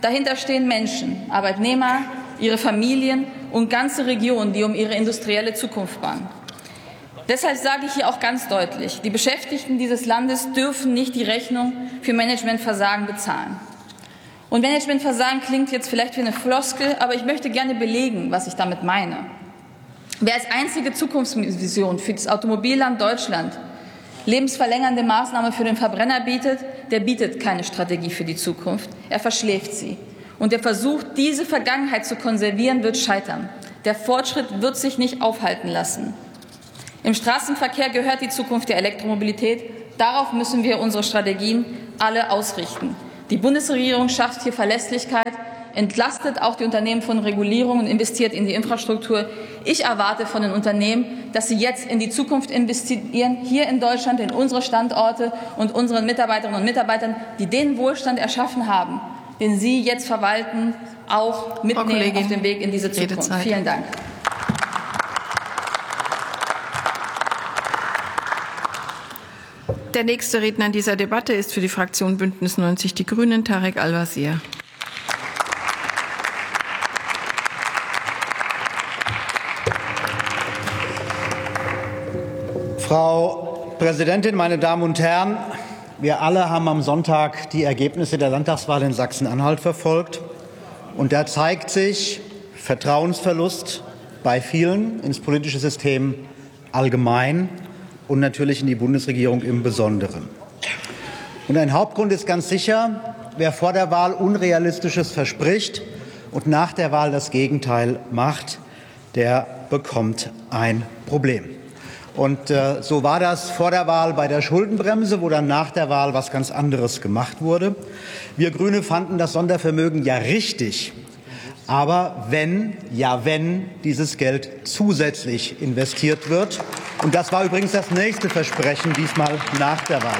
Dahinter stehen Menschen, Arbeitnehmer, ihre Familien und ganze Regionen, die um ihre industrielle Zukunft bangen. Deshalb sage ich hier auch ganz deutlich, die Beschäftigten dieses Landes dürfen nicht die Rechnung für Managementversagen bezahlen. Und Managementversagen klingt jetzt vielleicht wie eine Floskel, aber ich möchte gerne belegen, was ich damit meine. Wer als einzige Zukunftsvision für das Automobilland Deutschland lebensverlängernde Maßnahmen für den Verbrenner bietet, der bietet keine Strategie für die Zukunft. Er verschläft sie. Und der Versuch, diese Vergangenheit zu konservieren, wird scheitern. Der Fortschritt wird sich nicht aufhalten lassen. Im Straßenverkehr gehört die Zukunft der Elektromobilität. Darauf müssen wir unsere Strategien alle ausrichten. Die Bundesregierung schafft hier Verlässlichkeit, entlastet auch die Unternehmen von Regulierung und investiert in die Infrastruktur. Ich erwarte von den Unternehmen, dass sie jetzt in die Zukunft investieren, hier in Deutschland, in unsere Standorte und unseren Mitarbeiterinnen und Mitarbeitern, die den Wohlstand erschaffen haben, den sie jetzt verwalten, auch mitnehmen auf dem Weg in diese Zukunft. Redezeit. Vielen Dank. Der nächste Redner in dieser Debatte ist für die Fraktion Bündnis neunzig Die Grünen Tarek Al-Wazir. Frau Präsidentin, meine Damen und Herren! Wir alle haben am Sonntag die Ergebnisse der Landtagswahl in Sachsen-Anhalt verfolgt. Und da zeigt sich Vertrauensverlust bei vielen ins politische System allgemein und natürlich in die Bundesregierung im Besonderen. Und ein Hauptgrund ist ganz sicher, wer vor der Wahl Unrealistisches verspricht und nach der Wahl das Gegenteil macht, der bekommt ein Problem. Und äh, so war das vor der Wahl bei der Schuldenbremse, wo dann nach der Wahl was ganz anderes gemacht wurde. Wir Grüne fanden das Sondervermögen ja richtig. Aber wenn, ja wenn, dieses Geld zusätzlich investiert wird. Und das war übrigens das nächste Versprechen, diesmal nach der Wahl.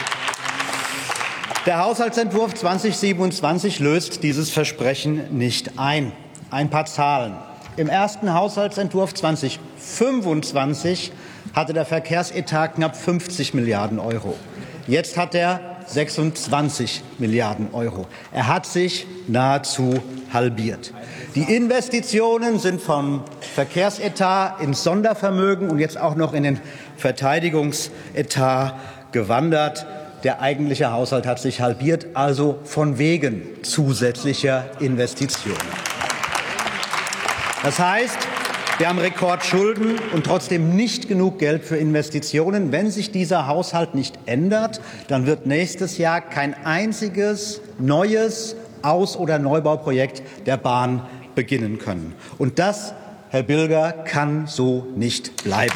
Der Haushaltsentwurf zweitausendsiebenundzwanzig löst dieses Versprechen nicht ein. Ein paar Zahlen. Im ersten Haushaltsentwurf zweitausendfünfundzwanzig hatte der Verkehrsetat knapp fünfzig Milliarden Euro. Jetzt hat er sechsundzwanzig Milliarden Euro. Er hat sich nahezu halbiert. Die Investitionen sind vom Verkehrsetat ins Sondervermögen und jetzt auch noch in den Verteidigungsetat gewandert. Der eigentliche Haushalt hat sich halbiert, also von wegen zusätzlicher Investitionen. Das heißt, wir haben Rekordschulden und trotzdem nicht genug Geld für Investitionen. Wenn sich dieser Haushalt nicht ändert, dann wird nächstes Jahr kein einziges neues Aus- oder Neubauprojekt der Bahn beginnen können. Und das, Herr Bilger, kann so nicht bleiben.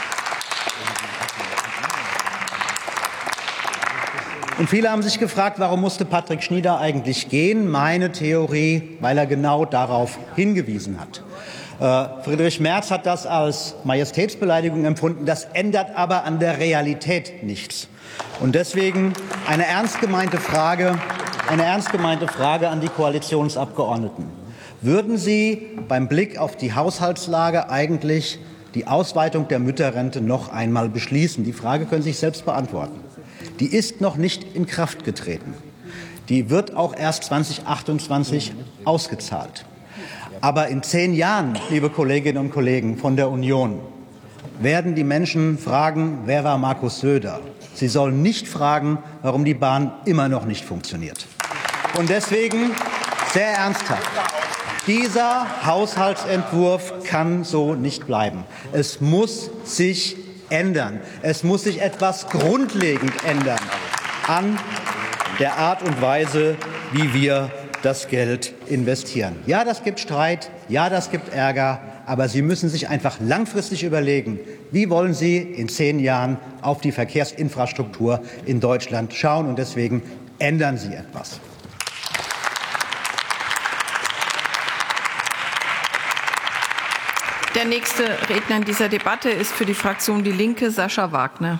Und viele haben sich gefragt, warum musste Patrick Schnieder eigentlich gehen? Meine Theorie, weil er genau darauf hingewiesen hat. Friedrich Merz hat das als Majestätsbeleidigung empfunden. Das ändert aber an der Realität nichts. Und deswegen eine ernst gemeinte Frage, eine ernst gemeinte Frage an die Koalitionsabgeordneten. Würden Sie beim Blick auf die Haushaltslage eigentlich die Ausweitung der Mütterrente noch einmal beschließen? Die Frage können Sie sich selbst beantworten. Die ist noch nicht in Kraft getreten. Die wird auch erst zweitausendachtundzwanzig ausgezahlt. Aber in zehn Jahren, liebe Kolleginnen und Kollegen von der Union, werden die Menschen fragen, wer war Markus Söder? Sie sollen nicht fragen, warum die Bahn immer noch nicht funktioniert. Und deswegen sehr ernsthaft. Dieser Haushaltsentwurf kann so nicht bleiben. Es muss sich ändern. Es muss sich etwas grundlegend ändern an der Art und Weise, wie wir das Geld investieren. Ja, das gibt Streit, ja, das gibt Ärger, aber Sie müssen sich einfach langfristig überlegen, wie wollen Sie in zehn Jahren auf die Verkehrsinfrastruktur in Deutschland schauen, und deswegen ändern Sie etwas. Der nächste Redner in dieser Debatte ist für die Fraktion Die Linke Sascha Wagner.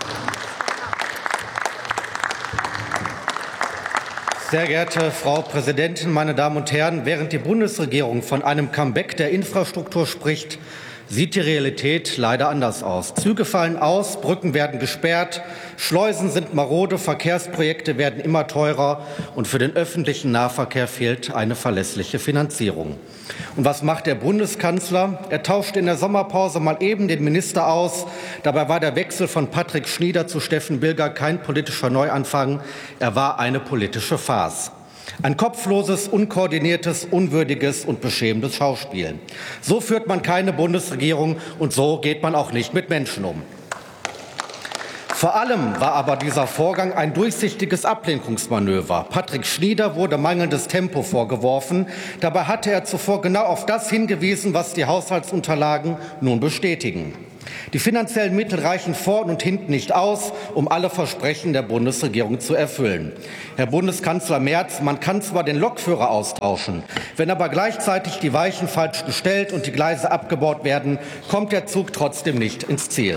Sehr geehrte Frau Präsidentin, meine Damen und Herren! Während die Bundesregierung von einem Comeback der Infrastruktur spricht, sieht die Realität leider anders aus. Züge fallen aus, Brücken werden gesperrt, Schleusen sind marode, Verkehrsprojekte werden immer teurer und für den öffentlichen Nahverkehr fehlt eine verlässliche Finanzierung. Und was macht der Bundeskanzler? Er tauscht in der Sommerpause mal eben den Minister aus. Dabei war der Wechsel von Patrick Schnieder zu Steffen Bilger kein politischer Neuanfang, er war eine politische Farce. Ein kopfloses, unkoordiniertes, unwürdiges und beschämendes Schauspiel. So führt man keine Bundesregierung und so geht man auch nicht mit Menschen um. Vor allem war aber dieser Vorgang ein durchsichtiges Ablenkungsmanöver. Patrick Schnieder wurde mangelndes Tempo vorgeworfen. Dabei hatte er zuvor genau auf das hingewiesen, was die Haushaltsunterlagen nun bestätigen. Die finanziellen Mittel reichen vorn und hinten nicht aus, um alle Versprechen der Bundesregierung zu erfüllen. Herr Bundeskanzler Merz, man kann zwar den Lokführer austauschen, wenn aber gleichzeitig die Weichen falsch gestellt und die Gleise abgebaut werden, kommt der Zug trotzdem nicht ins Ziel.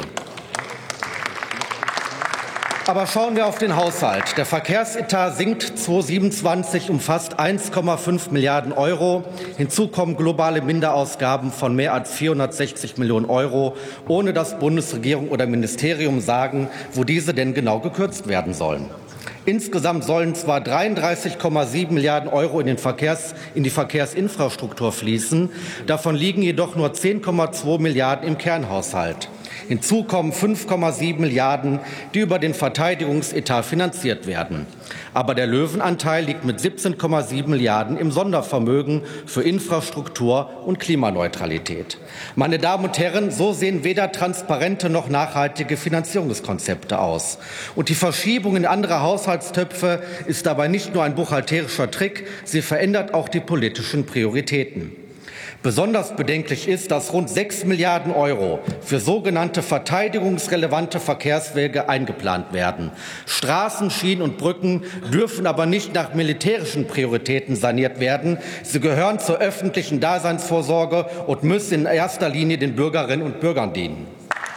Aber schauen wir auf den Haushalt. Der Verkehrsetat sinkt zweitausendsiebenundzwanzig um fast eins Komma fünf Milliarden Euro. Hinzu kommen globale Minderausgaben von mehr als vierhundertsechzig Millionen Euro, ohne dass Bundesregierung oder Ministerium sagen, wo diese denn genau gekürzt werden sollen. Insgesamt sollen zwar dreiunddreißig Komma sieben Milliarden Euro in, den Verkehrs-, in die Verkehrsinfrastruktur fließen, davon liegen jedoch nur zehn Komma zwei Milliarden im Kernhaushalt. Hinzu kommen fünf Komma sieben Milliarden, die über den Verteidigungsetat finanziert werden. Aber der Löwenanteil liegt mit siebzehn Komma sieben Milliarden im Sondervermögen für Infrastruktur und Klimaneutralität. Meine Damen und Herren, so sehen weder transparente noch nachhaltige Finanzierungskonzepte aus. Und die Verschiebung in andere Haushaltstöpfe ist dabei nicht nur ein buchhalterischer Trick, sie verändert auch die politischen Prioritäten. Besonders bedenklich ist, dass rund sechs Milliarden Euro für sogenannte verteidigungsrelevante Verkehrswege eingeplant werden. Straßen, Schienen und Brücken dürfen aber nicht nach militärischen Prioritäten saniert werden. Sie gehören zur öffentlichen Daseinsvorsorge und müssen in erster Linie den Bürgerinnen und Bürgern dienen.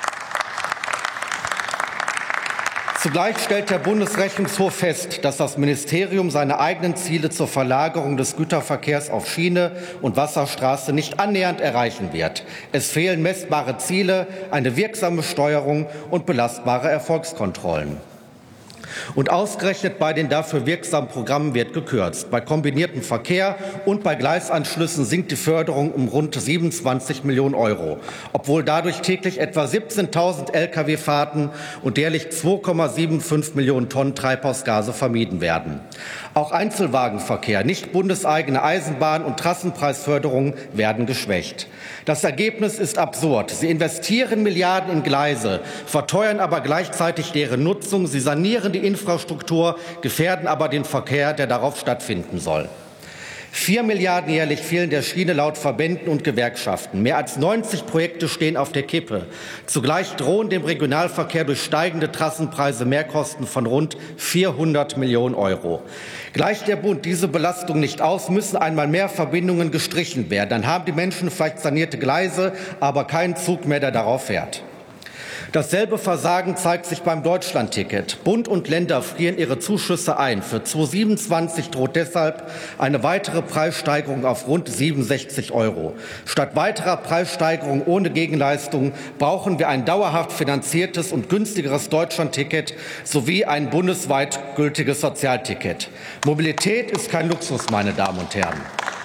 Zugleich stellt der Bundesrechnungshof fest, dass das Ministerium seine eigenen Ziele zur Verlagerung des Güterverkehrs auf Schiene und Wasserstraße nicht annähernd erreichen wird. Es fehlen messbare Ziele, eine wirksame Steuerung und belastbare Erfolgskontrollen. Und ausgerechnet bei den dafür wirksamen Programmen wird gekürzt. Bei kombiniertem Verkehr und bei Gleisanschlüssen sinkt die Förderung um rund siebenundzwanzig Millionen Euro, obwohl dadurch täglich etwa siebzehntausend Lkw-Fahrten und jährlich zwei Komma fünfundsiebzig Millionen Tonnen Treibhausgase vermieden werden. Auch Einzelwagenverkehr, nicht bundeseigene Eisenbahn- und Trassenpreisförderung werden geschwächt. Das Ergebnis ist absurd. Sie investieren Milliarden in Gleise, verteuern aber gleichzeitig deren Nutzung. Sie sanieren die Infrastruktur, gefährden aber den Verkehr, der darauf stattfinden soll. Vier Milliarden jährlich fehlen der Schiene laut Verbänden und Gewerkschaften. Mehr als neunzig Projekte stehen auf der Kippe. Zugleich drohen dem Regionalverkehr durch steigende Trassenpreise Mehrkosten von rund vierhundert Millionen Euro. Gleicht der Bund diese Belastung nicht aus, müssen einmal mehr Verbindungen gestrichen werden. Dann haben die Menschen vielleicht sanierte Gleise, aber keinen Zug mehr, der darauf fährt. Dasselbe Versagen zeigt sich beim Deutschlandticket. Bund und Länder frieren ihre Zuschüsse ein. Für zweitausendsiebenundzwanzig droht deshalb eine weitere Preissteigerung auf rund siebenundsechzig Euro. Statt weiterer Preissteigerung ohne Gegenleistung brauchen wir ein dauerhaft finanziertes und günstigeres Deutschlandticket sowie ein bundesweit gültiges Sozialticket. Mobilität ist kein Luxus, meine Damen und Herren.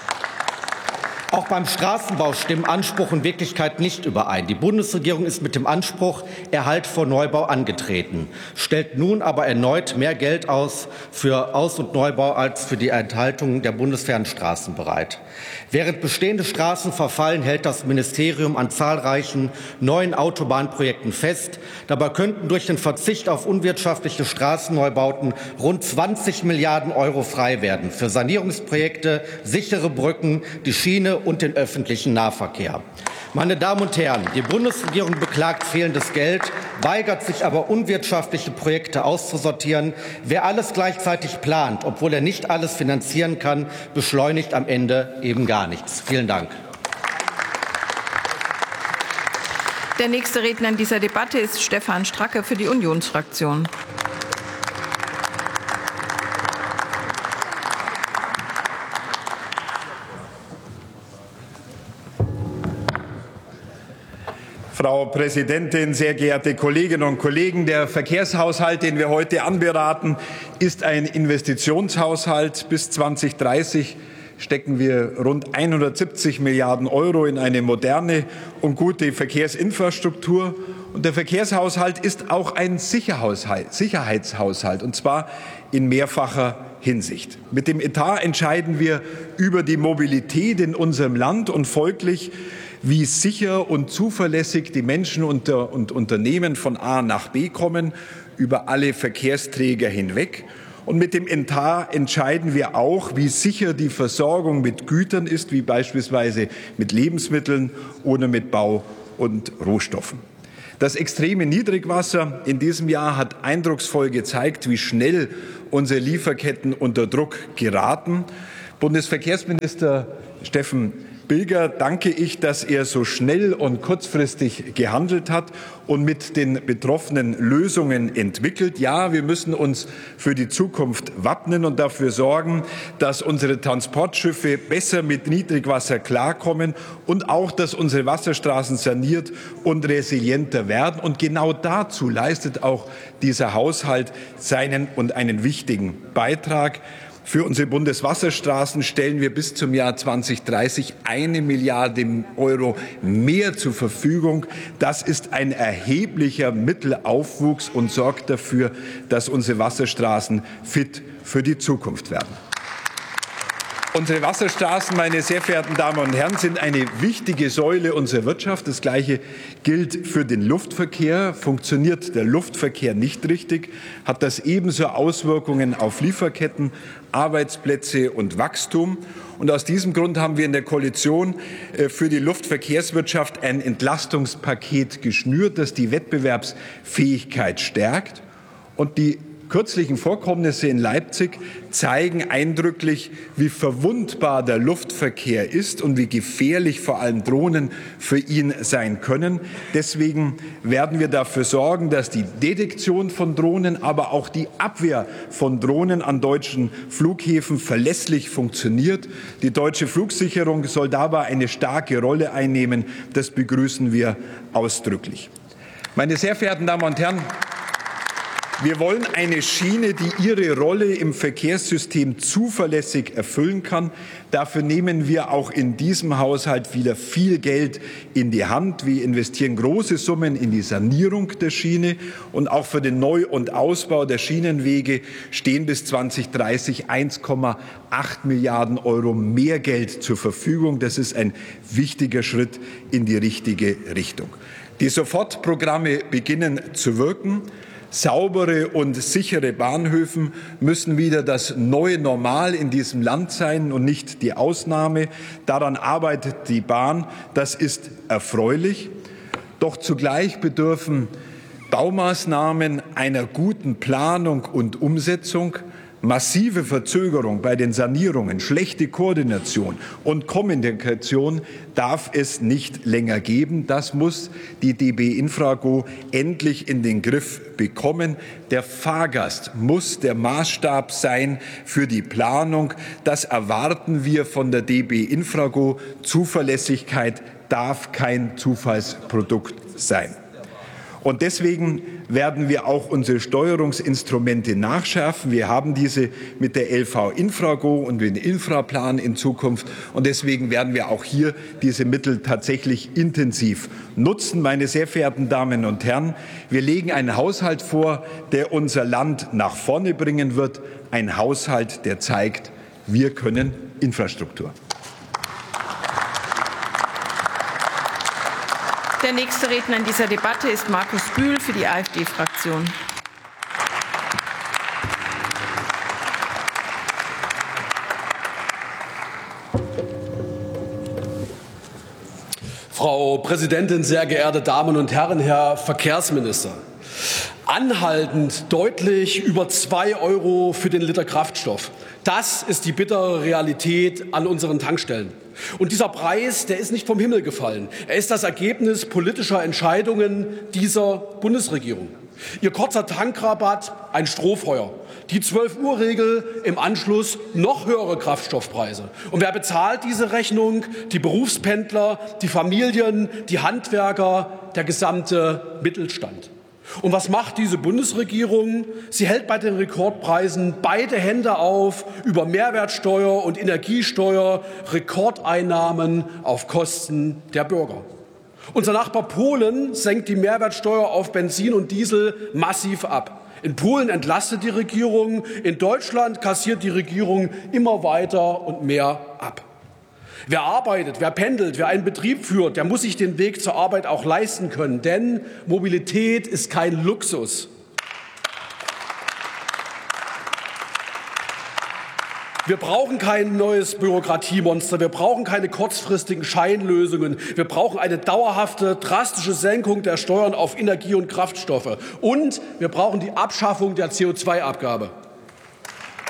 Auch beim Straßenbau stimmen Anspruch und Wirklichkeit nicht überein. Die Bundesregierung ist mit dem Anspruch Erhalt vor Neubau angetreten, stellt nun aber erneut mehr Geld aus für Aus- und Neubau als für die Erhaltung der Bundesfernstraßen bereit. Während bestehende Straßen verfallen, hält das Ministerium an zahlreichen neuen Autobahnprojekten fest. Dabei könnten durch den Verzicht auf unwirtschaftliche Straßenneubauten rund zwanzig Milliarden Euro frei werden für Sanierungsprojekte, sichere Brücken, die Schiene und den öffentlichen Nahverkehr. Meine Damen und Herren, die Bundesregierung beklagt fehlendes Geld, weigert sich aber, unwirtschaftliche Projekte auszusortieren. Wer alles gleichzeitig plant, obwohl er nicht alles finanzieren kann, beschleunigt am Ende eben gar nichts. Vielen Dank. Der nächste Redner in dieser Debatte ist Stefan Stracke für die Unionsfraktion. Frau Präsidentin, sehr geehrte Kolleginnen und Kollegen! Der Verkehrshaushalt, den wir heute anberaten, ist ein Investitionshaushalt. Bis zweitausenddreißig stecken wir rund hundertsiebzig Milliarden Euro in eine moderne und gute Verkehrsinfrastruktur. Und der Verkehrshaushalt ist auch ein Sicherheitshaushalt, und zwar in mehrfacher Hinsicht. Mit dem Etat entscheiden wir über die Mobilität in unserem Land und folglich, wie sicher und zuverlässig die Menschen und Unternehmen von A nach B kommen, über alle Verkehrsträger hinweg. Und mit dem Etat entscheiden wir auch, wie sicher die Versorgung mit Gütern ist, wie beispielsweise mit Lebensmitteln oder mit Bau- und Rohstoffen. Das extreme Niedrigwasser in diesem Jahr hat eindrucksvoll gezeigt, wie schnell unsere Lieferketten unter Druck geraten. Bundesverkehrsminister Steffen Bilger danke ich, dass er so schnell und kurzfristig gehandelt hat und mit den Betroffenen Lösungen entwickelt. Ja, wir müssen uns für die Zukunft wappnen und dafür sorgen, dass unsere Transportschiffe besser mit Niedrigwasser klarkommen und auch, dass unsere Wasserstraßen saniert und resilienter werden. Und genau dazu leistet auch dieser Haushalt seinen und einen wichtigen Beitrag. Für unsere Bundeswasserstraßen stellen wir bis zum Jahr zweitausenddreißig eine Milliarde Euro mehr zur Verfügung. Das ist ein erheblicher Mittelaufwuchs und sorgt dafür, dass unsere Wasserstraßen fit für die Zukunft werden. Unsere Wasserstraßen, meine sehr verehrten Damen und Herren, sind eine wichtige Säule unserer Wirtschaft. Das Gleiche gilt für den Luftverkehr. Funktioniert der Luftverkehr nicht richtig, hat das ebenso Auswirkungen auf Lieferketten, Arbeitsplätze und Wachstum. Und aus diesem Grund haben wir in der Koalition für die Luftverkehrswirtschaft ein Entlastungspaket geschnürt, das die Wettbewerbsfähigkeit stärkt. Und die kürzlichen Vorkommnisse in Leipzig zeigen eindrücklich, wie verwundbar der Luftverkehr ist und wie gefährlich vor allem Drohnen für ihn sein können. Deswegen werden wir dafür sorgen, dass die Detektion von Drohnen, aber auch die Abwehr von Drohnen an deutschen Flughäfen verlässlich funktioniert. Die deutsche Flugsicherung soll dabei eine starke Rolle einnehmen. Das begrüßen wir ausdrücklich. Meine sehr verehrten Damen und Herren, wir wollen eine Schiene, die ihre Rolle im Verkehrssystem zuverlässig erfüllen kann. Dafür nehmen wir auch in diesem Haushalt wieder viel Geld in die Hand. Wir investieren große Summen in die Sanierung der Schiene. Und auch für den Neu- und Ausbau der Schienenwege stehen bis zweitausenddreißig eins Komma acht Milliarden Euro mehr Geld zur Verfügung. Das ist ein wichtiger Schritt in die richtige Richtung. Die Sofortprogramme beginnen zu wirken. Saubere und sichere Bahnhöfe müssen wieder das neue Normal in diesem Land sein und nicht die Ausnahme. Daran arbeitet die Bahn. Das ist erfreulich. Doch zugleich bedürfen Baumaßnahmen einer guten Planung und Umsetzung. Massive Verzögerung bei den Sanierungen, schlechte Koordination und Kommunikation darf es nicht länger geben. Das muss die D B Infrago endlich in den Griff bekommen. Der Fahrgast muss der Maßstab sein für die Planung. Das erwarten wir von der D B Infrago. Zuverlässigkeit darf kein Zufallsprodukt sein. Und deswegen werden wir auch unsere Steuerungsinstrumente nachschärfen. Wir haben diese mit der L V Infrago und dem Infraplan in Zukunft. Und deswegen werden wir auch hier diese Mittel tatsächlich intensiv nutzen. Meine sehr verehrten Damen und Herren, wir legen einen Haushalt vor, der unser Land nach vorne bringen wird. Ein Haushalt, der zeigt, wir können Infrastruktur. Der nächste Redner in dieser Debatte ist Markus Bühl für die AfD-Fraktion. Frau Präsidentin, sehr geehrte Damen und Herren, Herr Verkehrsminister! Anhaltend deutlich über zwei Euro für den Liter Kraftstoff. Das ist die bittere Realität an unseren Tankstellen. Und dieser Preis, der ist nicht vom Himmel gefallen. Er ist das Ergebnis politischer Entscheidungen dieser Bundesregierung. Ihr kurzer Tankrabatt, ein Strohfeuer. Die zwölf Uhr Regel, im Anschluss noch höhere Kraftstoffpreise. Und wer bezahlt diese Rechnung? Die Berufspendler, die Familien, die Handwerker, der gesamte Mittelstand. Und was macht diese Bundesregierung? Sie hält bei den Rekordpreisen beide Hände auf über Mehrwertsteuer und Energiesteuer, Rekordeinnahmen auf Kosten der Bürger. Unser Nachbar Polen senkt die Mehrwertsteuer auf Benzin und Diesel massiv ab. In Polen entlastet die Regierung, in Deutschland kassiert die Regierung immer weiter und mehr ab. Wer arbeitet, wer pendelt, wer einen Betrieb führt, der muss sich den Weg zur Arbeit auch leisten können, denn Mobilität ist kein Luxus. Wir brauchen kein neues Bürokratiemonster, wir brauchen keine kurzfristigen Scheinlösungen, wir brauchen eine dauerhafte, drastische Senkung der Steuern auf Energie und Kraftstoffe und wir brauchen die Abschaffung der C O zwei Abgabe.